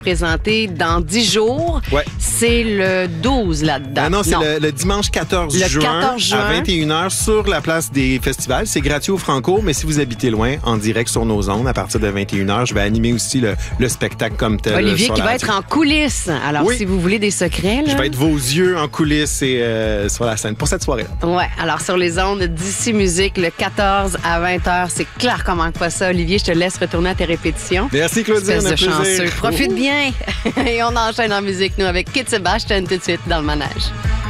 présenté dans 10 jours. Ouais. C'est le 12 là-dedans. Non, c'est le dimanche 14 juin à 21h sur la place des festivals. C'est gratuit au Franco, mais si vous habitez loin, en direct sur nos ondes, à partir de 21h, je vais animer aussi le spectacle comme tel. Olivier qui va être en coulisses. Alors, si vous voulez des secrets... Là... Je vais être vos yeux en coulisses et sur la scène pour cette soirée-là. Ouais, alors sur les ondes d'ici Musique, le 14 à 20h, c'est clair comment pas ça. Olivier, je te laisse retourner à tes répétitions. Merci Claudine, Espèce de chanceux. plaisir. Profite bien. Et on enchaîne en musique, nous, avec Kit Sebastian tout de suite dans le manège.